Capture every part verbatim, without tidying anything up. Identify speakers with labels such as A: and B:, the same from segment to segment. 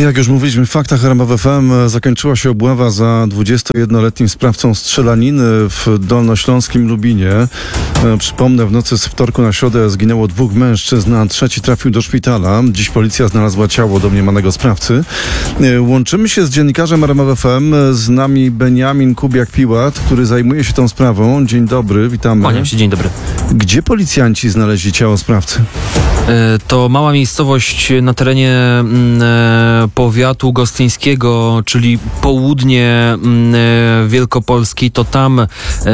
A: Jak już mówiliśmy w faktach, R M F F M zakończyła się obława za dwudziestojednoletnim sprawcą strzelaniny w dolnośląskim Lubinie. Przypomnę, w nocy z wtorku na środę zginęło dwóch mężczyzn, a trzeci trafił do szpitala. Dziś policja znalazła ciało domniemanego sprawcy. Łączymy się z dziennikarzem R M F F M, z nami Beniamin Kubiak-Piłat, który zajmuje się tą sprawą. Dzień dobry, witamy.
B: Kłaniam się, dzień dobry.
A: Gdzie policjanci znaleźli ciało sprawcy?
B: To mała miejscowość na terenie powiatu gostyńskiego, czyli południe Wielkopolski. To tam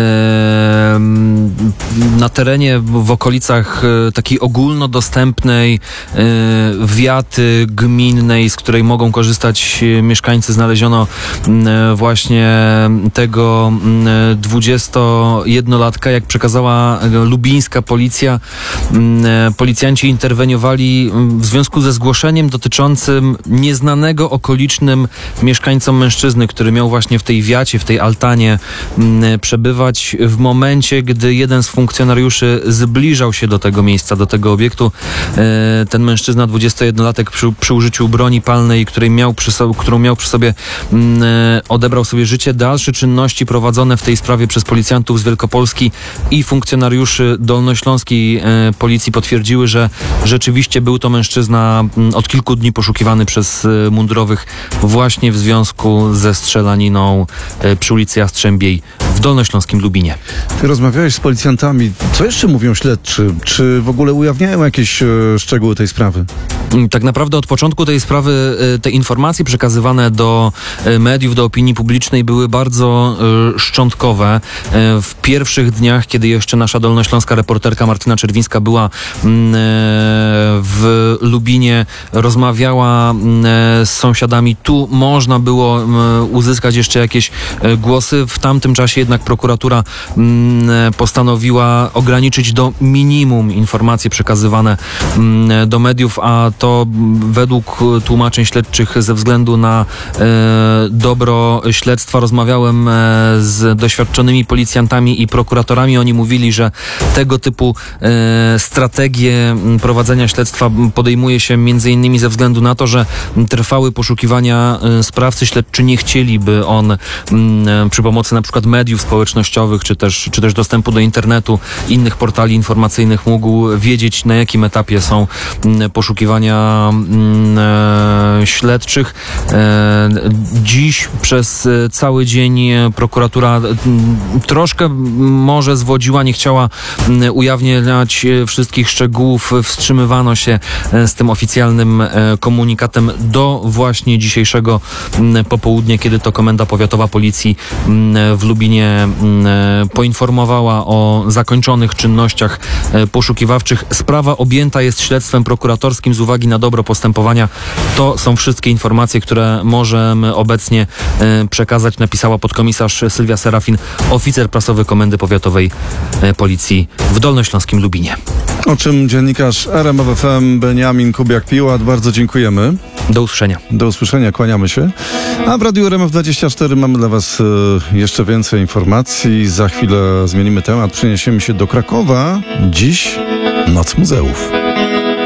B: na terenie, w okolicach takiej ogólnodostępnej wiaty gminnej, z której mogą korzystać mieszkańcy, znaleziono właśnie tego dwudziestojednolatka. Jak przekazała lubińska policja, policjanci interweniowali w związku ze zgłoszeniem dotyczącym nieznanego okolicznym mieszkańcom mężczyzny, który miał właśnie w tej wiacie, w tej altanie m, przebywać. W momencie, gdy jeden z funkcjonariuszy zbliżał się do tego miejsca, do tego obiektu, e, ten mężczyzna, dwudziestojednolatek, przy, przy użyciu broni palnej, której miał przy so, którą miał przy sobie, m, odebrał sobie życie. Dalsze czynności prowadzone w tej sprawie przez policjantów z Wielkopolski i funkcjonariuszy dolnośląskiej e, policji potwierdziły, że rzeczywiście był to mężczyzna od kilku dni poszukiwany przez mundurowych właśnie w związku ze strzelaniną przy ulicy Jastrzębiej w dolnośląskim Lubinie.
A: Ty rozmawiałeś z policjantami. Co jeszcze mówią śledczy? Czy w ogóle ujawniają jakieś e, szczegóły tej sprawy?
B: Tak naprawdę od początku tej sprawy te informacje przekazywane do mediów, do opinii publicznej były bardzo e, szczątkowe. E, w pierwszych dniach, kiedy jeszcze nasza dolnośląska reporterka Martyna Czerwińska była m, w Lubinie, rozmawiała m, z sąsiadami. Tu można było m, uzyskać jeszcze jakieś e, głosy. W tamtym czasie jednak prokuratura m, postanowiła ograniczyć do minimum informacje przekazywane m, do mediów, a to według tłumaczeń śledczych ze względu na e, dobro śledztwa. Rozmawiałem e, z doświadczonymi policjantami i prokuratorami. Oni mówili, że tego typu e, strategie prowadzenia śledztwa podejmuje się między innymi ze względu na to, że trwały poszukiwania e, sprawcy. Śledczy nie chcieli, by on m, przy pomocy na przykład mediów społecznościowych, czy też, czy też dostępu do internetu, innych portali informacyjnych mógł wiedzieć, na jakim etapie są m, poszukiwania m, e, śledczych. E, dziś przez cały dzień prokuratura m, troszkę może zwodziła, nie chciała m, ujawniać wszystkich szczegółów. Wstrzymywano się z tym oficjalnym e, komunikatem do właśnie dzisiejszego m, popołudnia, kiedy to Komenda Powiatowa Policji m, w Lubinie m, poinformowała o zakończonych czynnościach e, poszukiwawczych. Sprawa objęta jest śledztwem prokuratorskim z uwagi na dobro postępowania. To są wszystkie informacje, które możemy obecnie e, przekazać, napisała podkomisarz Sylwia Serafin, oficer prasowy Komendy Powiatowej e, Policji w dolnośląskim Lubinie.
A: O czym dziennikarz R M F F M Beniamin Kubiak-Piłat. Bardzo dziękujemy.
B: Do usłyszenia.
A: Do usłyszenia, kłaniamy się. A w Radiu R M F dwadzieścia cztery mamy dla Was e, jeszcze więcej informacji. Za chwilę zmienimy temat, przeniesiemy się do Krakowa. Dziś Noc Muzeów.